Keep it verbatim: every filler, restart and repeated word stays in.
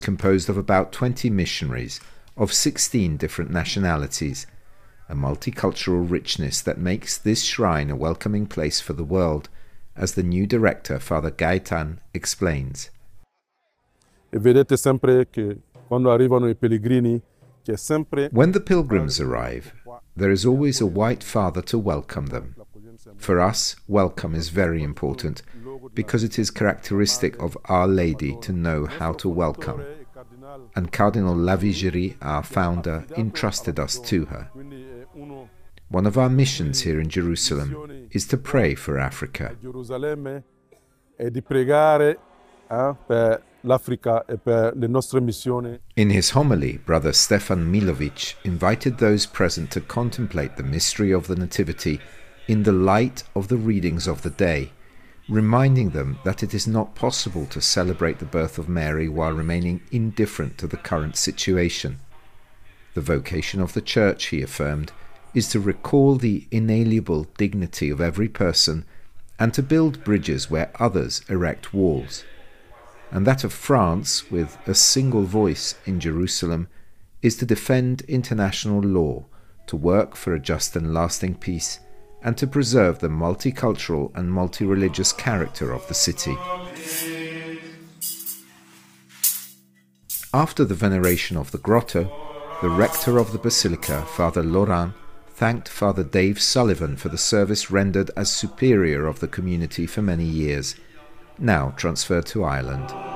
composed of about twenty missionaries of sixteen different nationalities, a multicultural richness that makes this shrine a welcoming place for the world, as the new director, Father Gaetan, explains. When the pilgrims arrive, there is always a white father to welcome them. For us, welcome is very important, because it is characteristic of Our Lady to know how to welcome. And Cardinal Lavigerie, our founder, entrusted us to her. One of our missions here in Jerusalem is to pray for Africa. In his homily, Brother Stefan Milovic invited those present to contemplate the mystery of the Nativity in the light of the readings of the day, reminding them that it is not possible to celebrate the birth of Mary while remaining indifferent to the current situation. The vocation of the Church, he affirmed, is to recall the inalienable dignity of every person and to build bridges where others erect walls. And that of France, with a single voice in Jerusalem, is to defend international law, to work for a just and lasting peace, and to preserve the multicultural and multi-religious character of the city. After the veneration of the grotto, the rector of the basilica, Father Laurent, thanked Father Dave Sullivan for the service rendered as superior of the community for many years, now transferred to Ireland.